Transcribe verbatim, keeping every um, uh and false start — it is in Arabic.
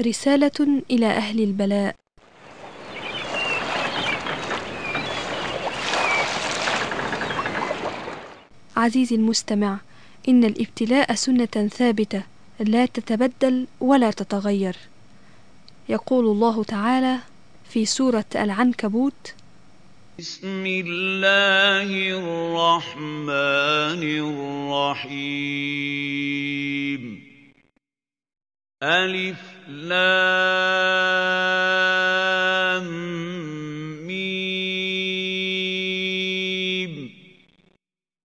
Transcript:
رسالة إلى أهل البلاء. عزيزي المستمع، إن الابتلاء سنة ثابتة لا تتبدل ولا تتغير. يقول الله تعالى في سورة العنكبوت: بسم الله الرحمن الرحيم. ألف لام ميم. تلك آيات الكتاب المبين.